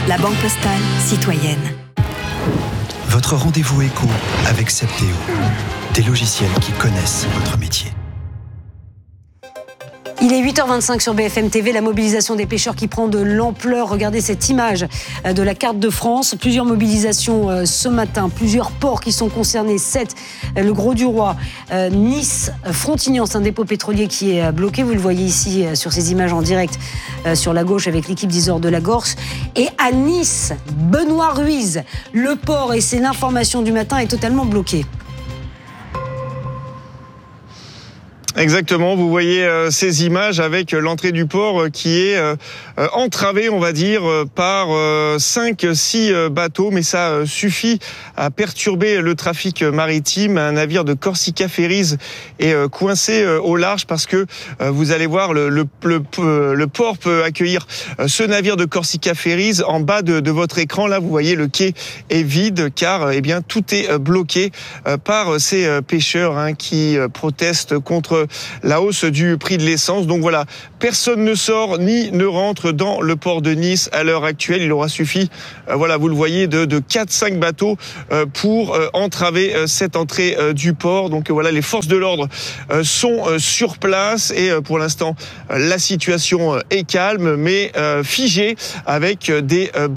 La Banque Postale citoyenne. Votre rendez-vous éco avec Septéo. Des logiciels qui connaissent votre métier. Il est 8h25 sur BFM TV, la mobilisation des pêcheurs qui prend de l'ampleur. Regardez cette image de la carte de France. Plusieurs mobilisations ce matin, plusieurs ports qui sont concernés. 7, le Gros-du-Roi, Nice, Frontignan, c'est un dépôt pétrolier qui est bloqué. Vous le voyez ici sur ces images en direct sur la gauche avec l'équipe d'Isor de la Gorse. Et à Nice, Benoît-Ruiz, le port, et c'est l'information du matin, est totalement bloqué. Exactement, vous voyez ces images avec l'entrée du port qui est entravée, on va dire, par 5-6 bateaux, mais ça suffit à perturber le trafic maritime. Un navire de Corsica Ferries est coincé au large parce que vous allez voir, le port peut accueillir ce navire de Corsica Ferries. En bas de votre écran, là, vous voyez le quai est vide car tout est bloqué par ces pêcheurs qui protestent contre la hausse du prix de l'essence. Donc voilà, personne ne sort ni ne rentre dans le port de Nice à l'heure actuelle. Il aura suffi, vous le voyez, de 4-5 bateaux pour entraver cette entrée du port. Donc voilà, les forces de l'ordre sont sur place et pour l'instant, la situation est calme mais figée avec des